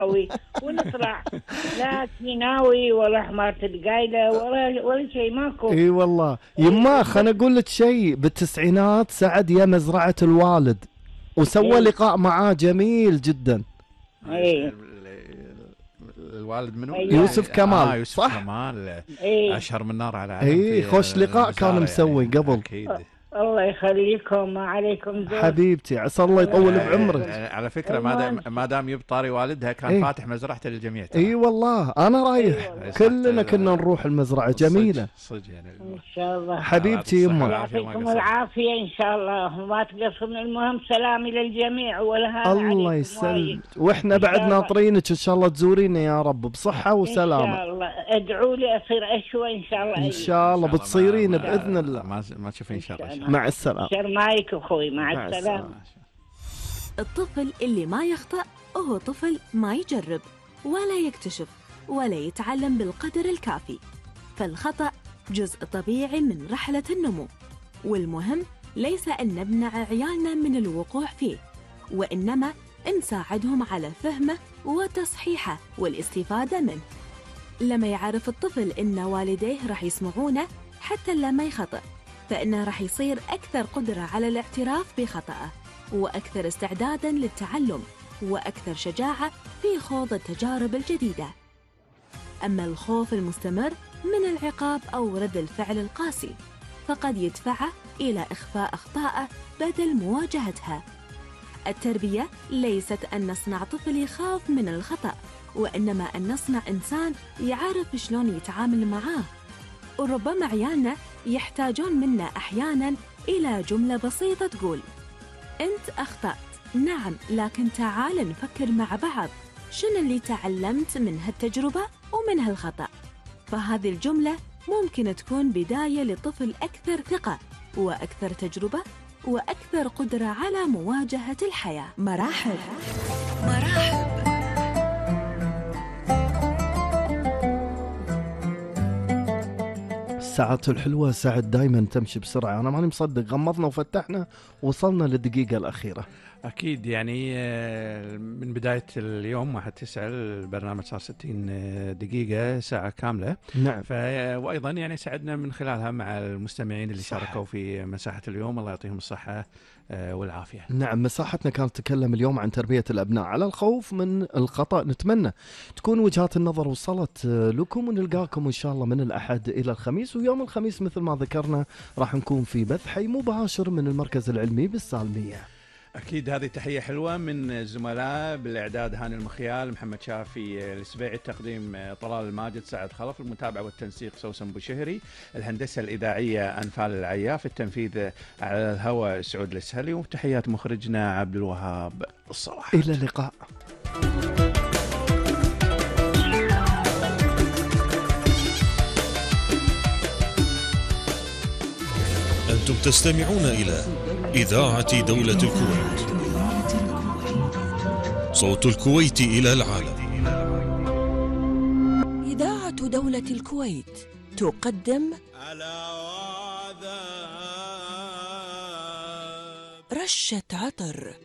ناوي ونطلع، لا ناوي ولا حمارة القايلة ولا شيء ماكو. اي والله يما، خلنا اقول لك شيء، بالتسعينات سعد يا مزرعة الوالد وسوى لقاء معاه جميل جدا. ايه الوالد منو؟ يوسف كمال. يوسف صح؟ كمال. ايه اشهر من نار على علم. اي خوش لقاء كان مسوي يعني. قبل. اكيد. الله يخليكم، ما عليكم زود. حبيبتي عسى الله يطول بعمرك. على فكره ما دام يبطاري والدها كان إيه؟ فاتح مزرعته للجميع. اي والله انا رايح. أيوة. كلنا كنا نروح المزرعه جميله. صدق يعني. ان شاء الله. حبيبتي يما، يعطيكم العافيه ان شاء الله وما تقصرون. المهم سلامي للجميع ولا الله يسلمك، واحنا بعد ناطرينك ان شاء الله تزورينا يا رب بصحه وسلامه. ان شاء الله ادعوا لي اصير اشوى ان شاء الله. ان شاء الله بتصيرين باذن الله. ما تشوفين شر. مع السلامه. شرمايك اخوي، مع السلامه. الطفل اللي ما يخطأ هو طفل ما يجرب ولا يكتشف ولا يتعلم بالقدر الكافي، فالخطأ جزء طبيعي من رحلة النمو، والمهم ليس أن نمنع عيالنا من الوقوع فيه، وإنما نساعدهم على فهمه وتصحيحه والاستفادة منه. لما يعرف الطفل إن والديه راح يسمعونه حتى لما يخطئ، فإنه راح يصير أكثر قدرة على الاعتراف بخطأه، وأكثر استعداداً للتعلم، وأكثر شجاعة في خوض التجارب الجديدة. أما الخوف المستمر من العقاب أو رد الفعل القاسي فقد يدفعه إلى إخفاء أخطائه بدل مواجهتها. التربية ليست أن نصنع طفل يخاف من الخطأ، وإنما أن نصنع إنسان يعرف شلون يتعامل معاه. وربما عيالنا يحتاجون منا أحياناً إلى جملة بسيطة تقول: أنت أخطأت، نعم، لكن تعال نفكر مع بعض شنو اللي تعلمت من هالتجربة ومن هالخطأ. فهذه الجملة ممكن تكون بداية لطفل أكثر ثقة وأكثر تجربة وأكثر قدرة على مواجهة الحياة. مراحب. الساعات الحلوة ساعد دايما تمشي بسرعة، أنا ماني مصدق، غمضنا وفتحنا وصلنا للدقيقة الأخيرة. أكيد يعني من بداية اليوم 1/9 البرنامج صار 60 دقيقة، ساعة كاملة. نعم. وأيضا يعني سعدنا من خلالها مع المستمعين اللي شاركوا في مساحة اليوم، الله يعطيهم الصحة والعافية. نعم، مساحتنا كانت تتكلم اليوم عن تربية الأبناء على الخوف من الخطأ. نتمنى تكون وجهات النظر وصلت لكم، ونلقاكم إن شاء الله من الأحد إلى الخميس. ويوم الخميس مثل ما ذكرنا راح نكون في بث حي مباشر من المركز العلمي بالسالمية. أكيد هذه تحية حلوة من الزملاء بالإعداد هاني المخيال، محمد شافي السبيعي، التقديم طلال الماجد، سعد خلف، المتابعة والتنسيق سوسن بوشهري، الهندسة الإذاعية أنفال العياف، التنفيذ على الهواء سعود السهلي، وتحيات مخرجنا عبد الوهاب الصلاح. إلى اللقاء. أنتم تستمعون إلى إذاعة دولة الكويت، صوت الكويت إلى العالم. إذاعة دولة الكويت تقدم رشة عطر.